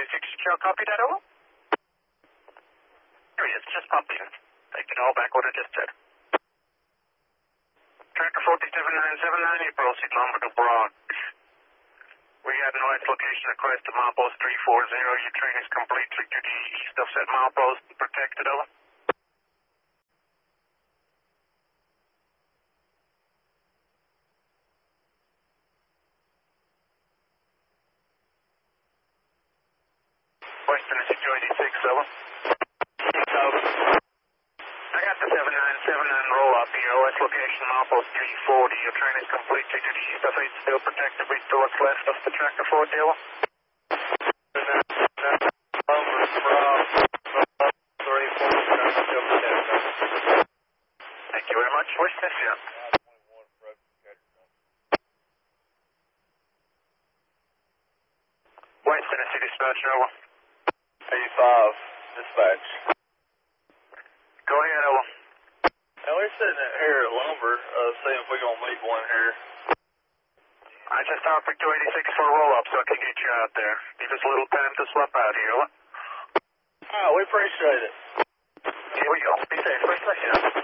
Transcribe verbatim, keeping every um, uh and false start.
eighty-six, shall copy that over? Here he is, just popped in. Taking all back what I just said. Tracker forty-seven nine seven nine, you proceed number to Broad. We got an noise location request to milepost three four zero. Your train is complete to the east of said milepost, protected, over. West Tennessee two eighty-six, over. Over. I got the seven nine seven nine roll up here. O S location milepost three forty. Your train is complete to the east of it, still protected. Reach to what's left of the tracker four deal. Thank you very much. West Tennessee. West Tennessee dispatch, over. eighty-five, dispatch. Go ahead, over. Now we're sitting at here at Lumber, uh, seeing if we're going to meet one here. I just offered two eighty-six for a roll-up so I can get you out there. Give us a little time to swap out here, over. Oh, we appreciate it. Here we go. Be safe. West Tennessee.